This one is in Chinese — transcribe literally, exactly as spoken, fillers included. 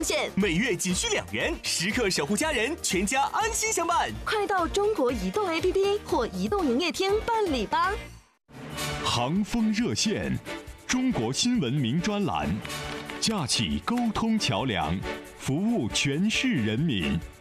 线， 每月仅需两元，时刻守护家人，全家安心相伴。 快到中国移动 A P P 或移动营业厅办理吧。 航风热线，中国新闻名专栏，架起沟通桥梁，服务全市人民。